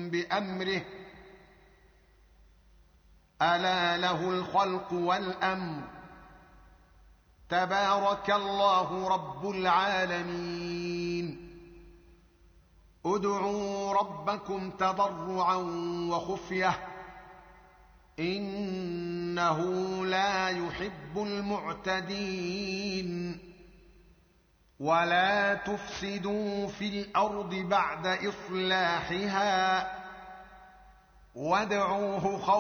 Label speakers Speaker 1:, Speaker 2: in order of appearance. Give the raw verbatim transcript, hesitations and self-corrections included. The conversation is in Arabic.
Speaker 1: بأمره ألا له الخلق والأمر تبارك الله رب العالمين ادعوا ربكم تضرعا وخفية إنه لا يحب المعتدين ولا تفسدوا في الأرض بعد إصلاحها وادعوه خوفا